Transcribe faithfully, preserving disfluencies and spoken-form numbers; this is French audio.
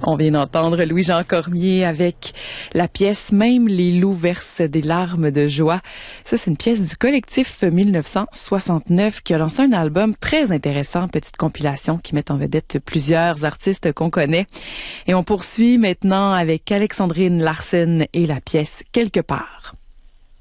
On vient d'entendre Louis-Jean Cormier avec la pièce « Même les loups versent des larmes de joie ». Ça, c'est une pièce du collectif mille neuf cent soixante-neuf qui a lancé un album très intéressant, petite compilation qui met en vedette plusieurs artistes qu'on connaît. Et on poursuit maintenant avec Alexandrine Larsen et la pièce « Quelque part ».